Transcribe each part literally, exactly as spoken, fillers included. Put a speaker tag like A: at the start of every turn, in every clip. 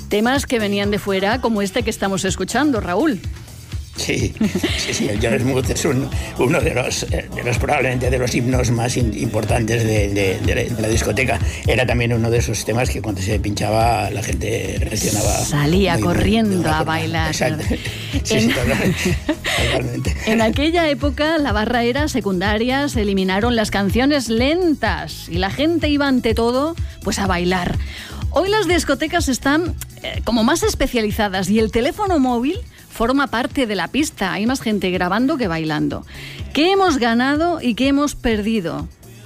A: Temas que venían de fuera, como este que estamos escuchando, Raúl.
B: Sí, sí, sí, el Jones Mood es un, uno de los, de los probablemente de los himnos más in, importantes de, de, de la discoteca. Era también uno de esos temas que cuando se pinchaba la gente reaccionaba.
A: Salía
B: muy,
A: corriendo
B: muy,
A: a bailar.
B: Exacto. Sí,
A: en,
B: sí, totalmente, totalmente.
A: En aquella época la barra era secundaria, se eliminaron las canciones lentas y la gente iba ante todo pues a bailar. Hoy las discotecas están eh, como más especializadas y el teléfono móvil forma parte de la pista. Hay más gente grabando que bailando. ¿Qué hemos ganado y qué hemos perdido?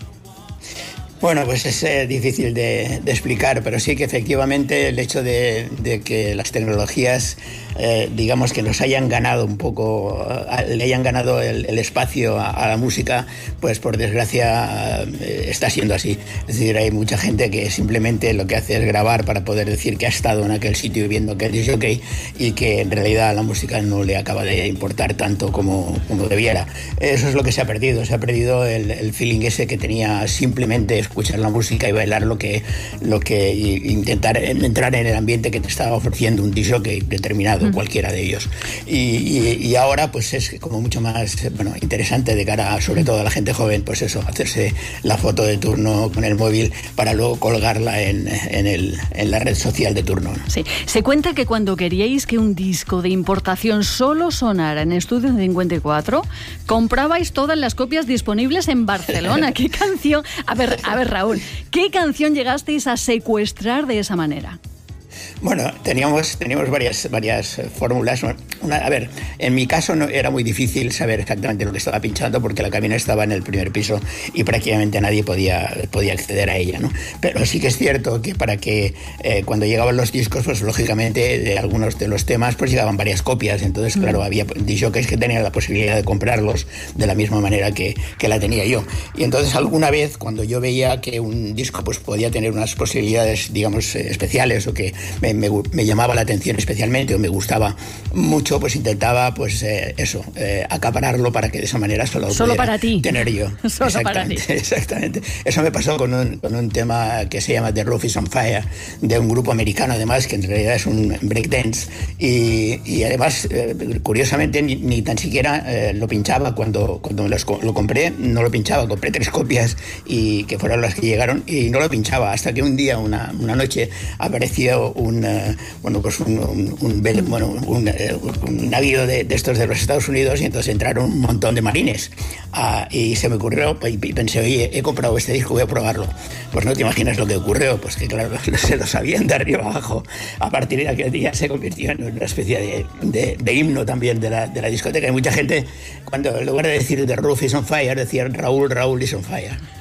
B: Bueno, pues es eh, difícil de, de explicar, pero sí que efectivamente el hecho de, de que las tecnologías, eh, digamos que nos hayan ganado un poco, eh, le hayan ganado el, el espacio a, a la música, pues por desgracia eh, está siendo así. Es decir, hay mucha gente que simplemente lo que hace es grabar para poder decir que ha estado en aquel sitio viendo aquel disc jockey y que en realidad la música no le acaba de importar tanto como, como debiera. Eso es lo que se ha perdido, se ha perdido el, el feeling ese que tenía simplemente escuchar la música y bailar lo que, lo que y intentar entrar en el ambiente que te estaba ofreciendo un disc jockey determinado, mm. cualquiera de ellos. Y, y, y ahora pues es como mucho más bueno, interesante de cara a, sobre todo a la gente joven, pues eso, hacerse la foto de turno con el móvil para luego colgarla en, en, el, en la red social de turno, ¿no?
A: Sí. Se cuenta que cuando queríais que un disco de importación solo sonara en Estudio cincuenta y cuatro, comprabais todas las copias disponibles en Barcelona. ¿Qué canción? A ver, a ver, Raúl, ¿qué canción llegasteis a secuestrar de esa manera?
B: Bueno, teníamos, teníamos varias, varias fórmulas. Una, a ver, en mi caso no, era muy difícil saber exactamente lo que estaba pinchando porque la cabina estaba en el primer piso y prácticamente nadie podía, podía acceder a ella, ¿no? Pero sí que es cierto que para que eh, cuando llegaban los discos, pues lógicamente de algunos de los temas pues llegaban varias copias. Entonces, claro, había discjockeys que tenían la posibilidad de comprarlos de la misma manera que, que la tenía yo. Y entonces alguna vez cuando yo veía que un disco pues podía tener unas posibilidades, digamos, especiales o que Me, me, me llamaba la atención especialmente o me gustaba mucho, pues intentaba pues eh, eso, eh, acapararlo para que de esa manera solo,
A: solo para ti.
B: tener yo.
A: Solo para ti.
B: Exactamente. Eso me pasó con un, con un tema que se llama The Roof is on Fire, de un grupo americano además, que en realidad es un breakdance y, y además, eh, curiosamente, ni, ni tan siquiera eh, lo pinchaba cuando, cuando los, lo compré, no lo pinchaba, compré tres copias y que fueron las que llegaron y no lo pinchaba hasta que un día, una, una noche, apareció un, uh, bueno, pues un, un, un, bueno, un, un navío de, de estos de los Estados Unidos y entonces entraron un montón de marines uh, y se me ocurrió y pensé, oye, he comprado este disco, voy a probarlo. Pues no te imaginas lo que ocurrió, pues que claro, se lo sabían de arriba abajo. A partir de aquel día se convirtió en una especie de, de, de himno también de la, de la discoteca y mucha gente, cuando en lugar de decir The Roof is on Fire, decían Raúl, Raúl is on Fire.